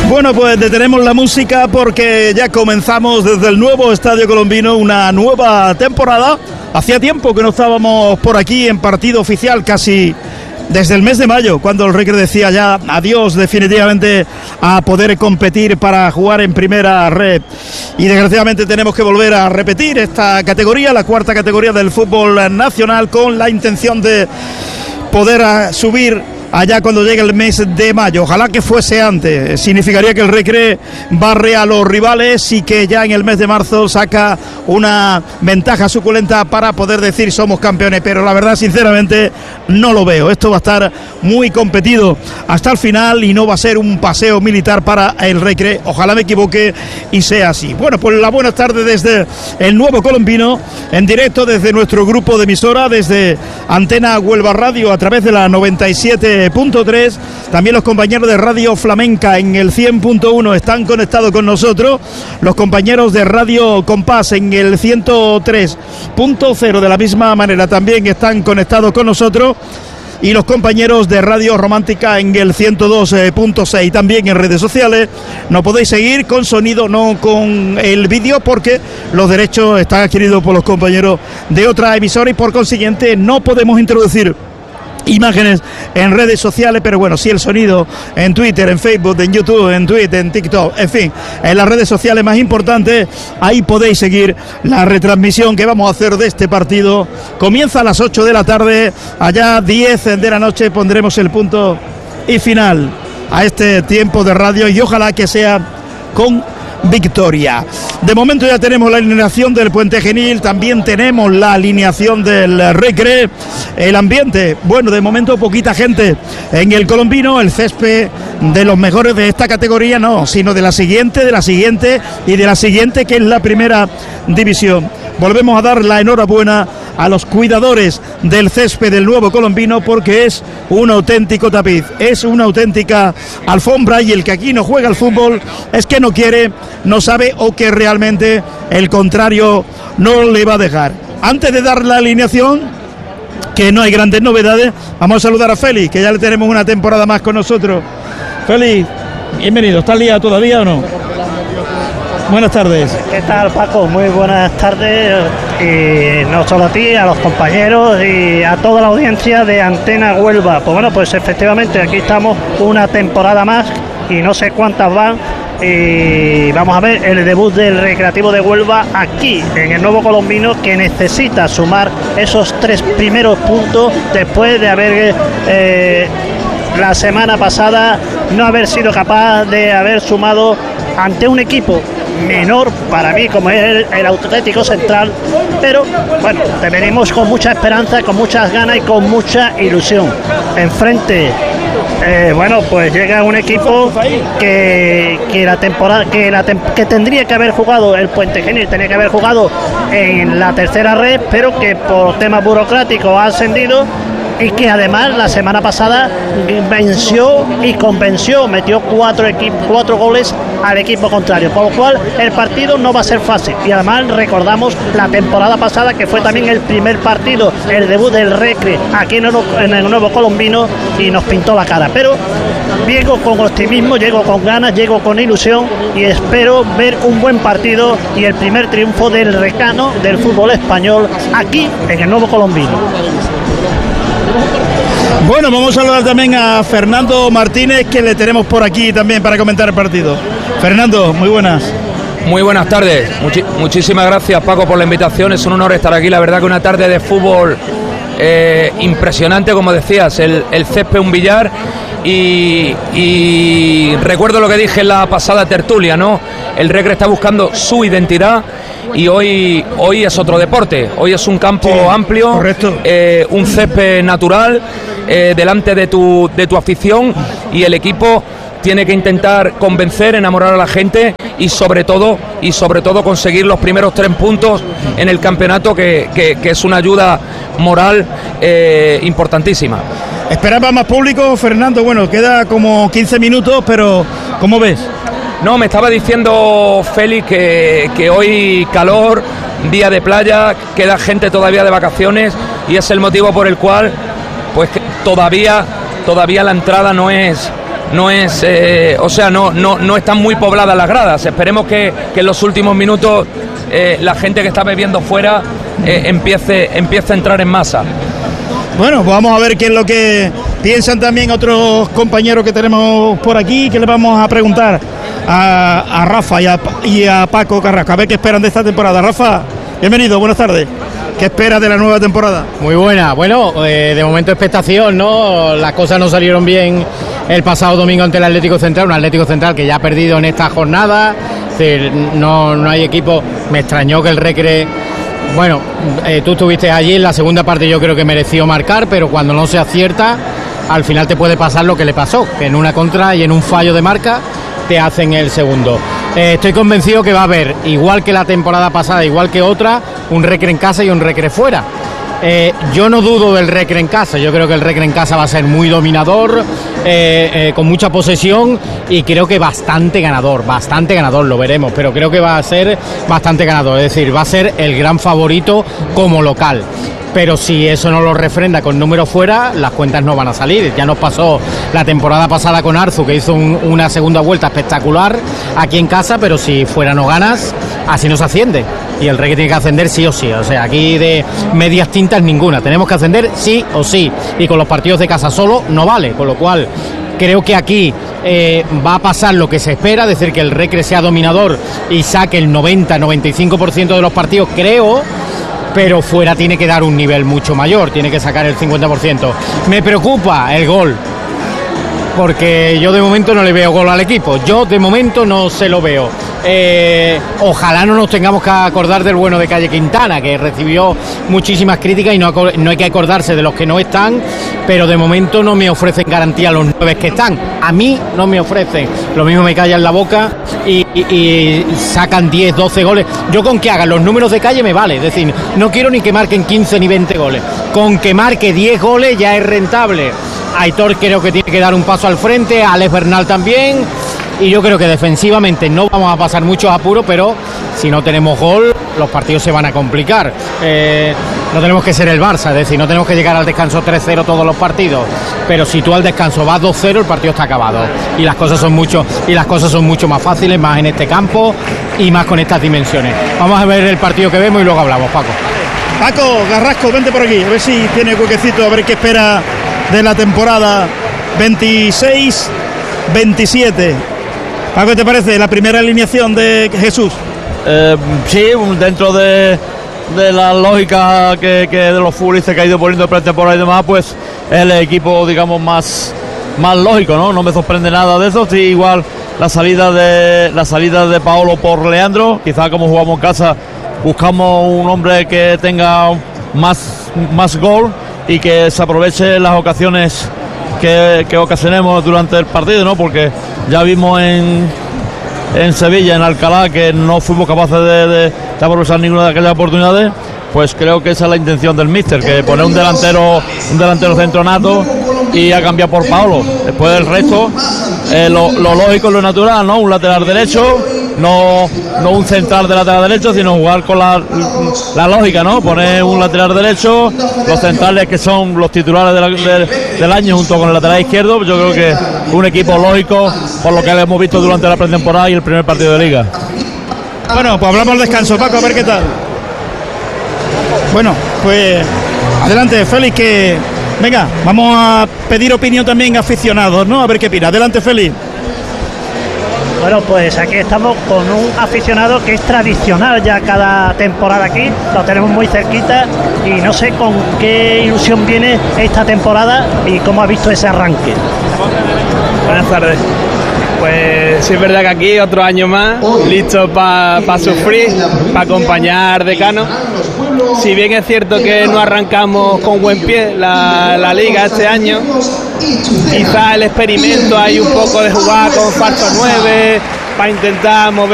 Bueno, pues detenemos la música porque ya comenzamos desde el nuevo Estadio Colombino una nueva temporada. Hacía tiempo que no estábamos por aquí en partido oficial, casi desde el mes de mayo, cuando el Recre decía ya adiós definitivamente a poder competir para jugar en primera red. Y desgraciadamente tenemos que volver a repetir esta categoría, la cuarta categoría del fútbol nacional, con la intención de poder subir allá cuando llegue el mes de mayo. Ojalá que fuese antes. Significaría que el Recre barre a los rivales y que ya en el mes de marzo saca una ventaja suculenta para poder decir somos campeones, pero la verdad sinceramente no lo veo. Esto va a estar muy competido hasta el final y no va a ser un paseo militar para el Recre. Ojalá me equivoque y sea así. Bueno, pues la buenas tardes desde el nuevo Colombino, en directo desde nuestro grupo de emisora, desde Antena Huelva Radio a través de la 97.3. También los compañeros de Radio Flamenca en el 100.1 están conectados con nosotros. Los compañeros de Radio Compás en el 103.0 de la misma manera también están conectados con nosotros. Y los compañeros de Radio Romántica en el 102.6 también en redes sociales. Nos podéis seguir con sonido, no con el vídeo, porque los derechos están adquiridos por los compañeros de otra emisora y por consiguiente no podemos introducir imágenes en redes sociales, pero bueno, sí el sonido en Twitter, en Facebook, en YouTube, en Twitter, en TikTok, en fin, en las redes sociales más importantes. Ahí podéis seguir la retransmisión que vamos a hacer de este partido. Comienza a las 8 de la tarde, allá 10 de la noche pondremos el punto y final a este tiempo de radio y ojalá que sea con victoria. De momento ya tenemos la alineación del Puente Genil, también tenemos la alineación del Recre. El ambiente, bueno, de momento poquita gente en el Colombino. El césped de los mejores de esta categoría no, sino de la siguiente y de la siguiente, que es la primera división. Volvemos a dar la enhorabuena a los cuidadores del césped del nuevo Colombino, porque es un auténtico tapiz, es una auténtica alfombra, y el que aquí no juega al fútbol es que no quiere, no sabe, o que realmente el contrario no le va a dejar. Antes de dar la alineación, que no hay grandes novedades, vamos a saludar a Félix, que ya le tenemos una temporada más con nosotros. Félix, bienvenido. ¿Estás liado todavía o no? Buenas tardes. ¿Qué tal, Paco? Muy buenas tardes, y no solo a ti, a los compañeros y a toda la audiencia de Antena Huelva. Pues bueno, pues efectivamente aquí estamos una temporada más y no sé cuántas van, y vamos a ver el debut del Recreativo de Huelva aquí en el nuevo Colombino, que necesita sumar esos 3 primeros puntos después de haber la semana pasada no haber sido capaz de haber sumado ante un equipo menor para mí como es el Atlético Central, pero bueno, te venimos con mucha esperanza, con muchas ganas y con mucha ilusión. Enfrente, bueno, pues llega un equipo que tendría que haber jugado el Puente Genil, tenía que haber jugado en la tercera red, pero que por temas burocráticos ha ascendido. Y que además la semana pasada venció y convenció, metió 4 goles al equipo contrario, por lo cual el partido no va a ser fácil. Y además recordamos la temporada pasada, que fue también el primer partido, el debut del Recre aquí en el nuevo Colombino, y nos pintó la cara. Pero llego con optimismo, llego con ganas, llego con ilusión y espero ver un buen partido y el primer triunfo del Recano del fútbol español aquí en el nuevo Colombino. Bueno, vamos a saludar también a Fernando Martínez, que le tenemos por aquí también para comentar el partido. Fernando, muy buenas. Muy buenas tardes. Muchísimas gracias, Paco, por la invitación. Es un honor estar aquí. La verdad que una tarde de fútbol impresionante, como decías, el césped, un billar. Y recuerdo lo que dije en la pasada tertulia, ¿no? El Recre está buscando su identidad. Y hoy es otro deporte, hoy es un campo amplio, correcto. Un césped natural delante de tu afición, y el equipo tiene que intentar convencer, enamorar a la gente y sobre todo conseguir los primeros 3 puntos en el campeonato, que es una ayuda moral importantísima. ¿Esperaba más público, Fernando? Bueno, queda como 15 minutos, pero ¿cómo ves? No, me estaba diciendo Félix que hoy calor, día de playa, queda gente todavía de vacaciones, y es el motivo por el cual pues todavía la entrada no es no es, no están muy pobladas las gradas. Esperemos que en los últimos minutos la gente que está bebiendo fuera empiece a entrar en masa. Bueno, pues vamos a ver qué es lo que piensan también otros compañeros que tenemos por aquí, que le vamos a preguntar a Rafa y a Paco Carrasco, a ver qué esperan de esta temporada. Rafa, bienvenido, buenas tardes. ¿Qué esperas de la nueva temporada? Muy buena, bueno, de momento expectación, ¿no? Las cosas no salieron bien el pasado domingo ante el Atlético Central, un Atlético Central que ya ha perdido en esta jornada, es decir, no hay equipo. Me extrañó que el Recre, bueno, tú estuviste allí, en la segunda parte yo creo que mereció marcar, pero cuando no se acierta, al final te puede pasar lo que le pasó, que en una contra y en un fallo de marca te hacen el segundo. Estoy convencido que va a haber, igual que la temporada pasada, igual que otra, un Recre en casa y un Recre fuera. Yo no dudo del Recre en casa, yo creo que el Recre en casa va a ser muy dominador, con mucha posesión y creo que bastante ganador, lo veremos, pero creo que va a ser bastante ganador, es decir, va a ser el gran favorito como local. Pero si eso no lo refrenda con números fuera, las cuentas no van a salir. Ya nos pasó la temporada pasada con Arzu, que hizo una segunda vuelta espectacular aquí en casa, pero si fuera no ganas, así no se asciende. Y el Recre tiene que ascender sí o sí. O sea, aquí de medias tintas ninguna. Tenemos que ascender sí o sí. Y con los partidos de casa solo no vale. Con lo cual, creo que aquí va a pasar lo que se espera, es decir, que el Recre sea dominador y saque el 90-95% de los partidos, creo. Pero fuera tiene que dar un nivel mucho mayor, tiene que sacar el 50%. Me preocupa el gol, porque yo de momento no le veo gol al equipo, yo de momento no se lo veo. Ojalá no nos tengamos que acordar del bueno de Calle Quintana, que recibió muchísimas críticas y no hay que acordarse de los que no están, pero de momento no me ofrecen garantía los 9 que están. A mí no me ofrecen, lo mismo me callan la boca y sacan 10, 12 goles. Yo con que hagan los números de Calle me vale, es decir, no quiero ni que marquen 15 ni 20 goles, con que marque 10 goles ya es rentable. Aitor creo que tiene que dar un paso al frente, Alex Bernal también, y yo creo que defensivamente no vamos a pasar muchos apuros, pero si no tenemos gol, los partidos se van a complicar. No tenemos que ser el Barça, es decir, no tenemos que llegar al descanso 3-0 todos los partidos, pero si tú al descanso vas 2-0, el partido está acabado, y las cosas son mucho más fáciles, más en este campo y más con estas dimensiones. Vamos a ver el partido que vemos y luego hablamos, Paco. Paco Carrasco, vente por aquí, a ver si tiene huequecito, a ver qué espera de la temporada 26-27. Paco, ¿qué te parece la primera alineación de Jesús? Sí, dentro de la lógica que de los futbolistas que ha ido poniendo pretemporada y demás, pues es el equipo, digamos, más lógico, ¿no? No me sorprende nada de eso. Sí, igual la salida de Paolo por Leandro, quizá como jugamos en casa buscamos un hombre que tenga más gol y que se aproveche las ocasiones que ocasionemos durante el partido, ¿no? Porque ya vimos en Sevilla, en Alcalá, que no fuimos capaces de aprovechar ninguna de aquellas oportunidades. Pues creo que esa es la intención del míster, que poner un delantero centro nato y a cambiar por Paolo. Después del resto, lo lógico, lo natural, ¿no? Un lateral derecho, no un central de lateral derecho, sino jugar con la lógica, ¿no? Poner un lateral derecho, los centrales que son los titulares del año junto con el lateral izquierdo. Yo creo que un equipo lógico por lo que hemos visto durante la pretemporada y el primer partido de Liga. Bueno, pues hablamos del descanso, Paco, a ver qué tal. Bueno, pues adelante, Félix, que venga, vamos a pedir opinión también a aficionados, ¿no? A ver qué opina. Adelante, Félix. Bueno, pues aquí estamos con un aficionado que es tradicional ya cada temporada aquí, lo tenemos muy cerquita y no sé con qué ilusión viene esta temporada y cómo ha visto ese arranque. Buenas tardes. Pues sí es verdad que aquí otro año más, listo para sufrir, para acompañar Decano. Si bien es cierto que no arrancamos con buen pie la liga este año, quizá el experimento hay un poco de jugar con falso 9 para intentar mover